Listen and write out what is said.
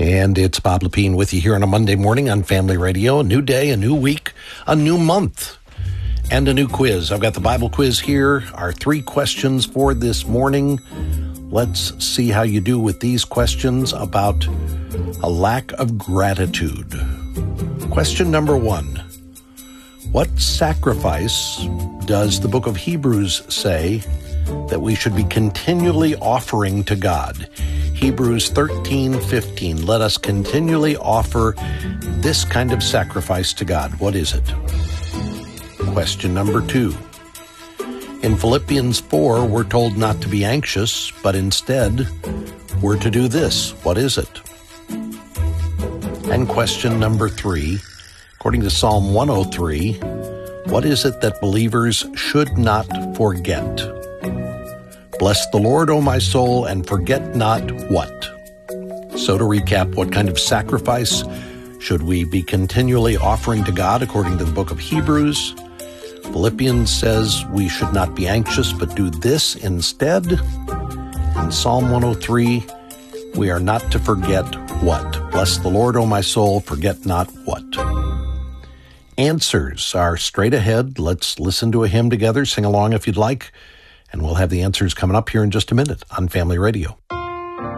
And it's Bob Lepine with you here on a Monday morning on Family Radio. A new day, a new week, a new month, and a new quiz. I've got the Bible quiz here, our 3 questions for this morning. Let's see how you do with these questions about a lack of gratitude. Question number 1. What sacrifice does the book of Hebrews say that we should be continually offering to God? Hebrews 13:15. Let us continually offer this kind of sacrifice to God. What is it? Question number 2. In Philippians 4, we're told not to be anxious, but instead we're to do this. What is it? And question number 3. According to Psalm 103, what is it that believers should not forget? Bless the Lord, O my soul, and forget not what? So to recap, what kind of sacrifice should we be continually offering to God according to the book of Hebrews? Philippians says we should not be anxious, but do this instead. In Psalm 103, we are not to forget what? Bless the Lord, O my soul, forget not what? Answers are straight ahead. Let's listen to a hymn together. Sing along if you'd like. And we'll have the answers coming up here in just a minute on Family Radio.